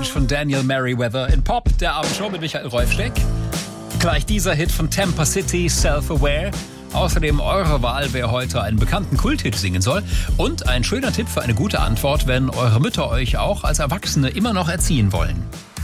Wunsch von Daniel Merriweather in Pop, der Abendshow mit Michael Rolfsteck. Gleich dieser Hit von Tampa City, Self-Aware. Außerdem eure Wahl, wer heute einen bekannten Kulthit singen soll. Und ein schöner Tipp für eine gute Antwort, wenn eure Mütter euch auch als Erwachsene immer noch erziehen wollen.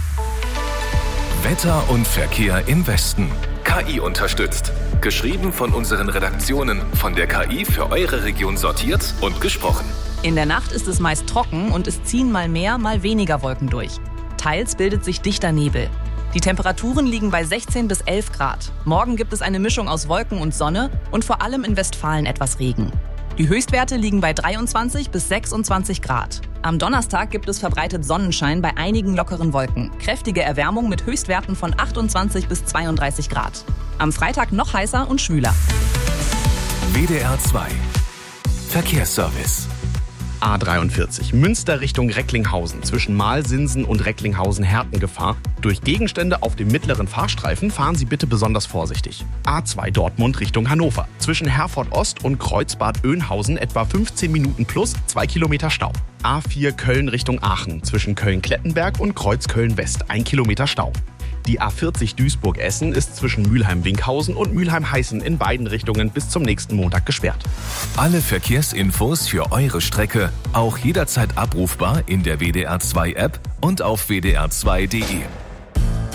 Wetter und Verkehr im Westen. KI unterstützt. Geschrieben von unseren Redaktionen, von der KI für eure Region sortiert und gesprochen. In der Nacht ist es meist trocken und es ziehen mal mehr, mal weniger Wolken durch. Teils bildet sich dichter Nebel. Die Temperaturen liegen bei 16 bis 11 Grad. Morgen gibt es eine Mischung aus Wolken und Sonne und vor allem in Westfalen etwas Regen. Die Höchstwerte liegen bei 23 bis 26 Grad. Am Donnerstag gibt es verbreitet Sonnenschein bei einigen lockeren Wolken. Kräftige Erwärmung mit Höchstwerten von 28 bis 32 Grad. Am Freitag noch heißer und schwüler. WDR 2 Verkehrsservice. A43 Münster Richtung Recklinghausen zwischen Malsinsen und Recklinghausen-Herten-Gefahr. Durch Gegenstände auf dem mittleren Fahrstreifen fahren Sie bitte besonders vorsichtig. A2 Dortmund Richtung Hannover. Zwischen Herford Ost und Kreuzbad Oeynhausen etwa 15 Minuten plus 2 Kilometer Stau. A4 Köln Richtung Aachen. Zwischen Köln-Klettenberg und Kreuzköln-West 1 Kilometer Stau. Die A40 Duisburg-Essen ist zwischen Mülheim-Winkhausen und Mülheim-Heißen in beiden Richtungen bis zum nächsten Montag gesperrt. Alle Verkehrsinfos für eure Strecke auch jederzeit abrufbar in der WDR 2 App und auf wdr2.de.